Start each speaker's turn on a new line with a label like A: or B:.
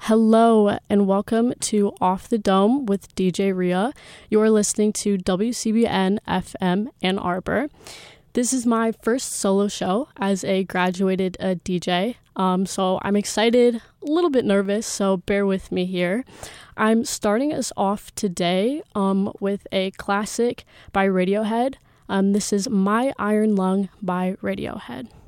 A: Hello and welcome to Off the Dome with DJ Rhea. You're listening to WCBN FM Ann Arbor. This is my first solo show as a graduated DJ, so I'm excited, a little bit nervous, so bear with me here. I'm starting us off today with a classic by Radiohead. This is My Iron Lung by Radiohead.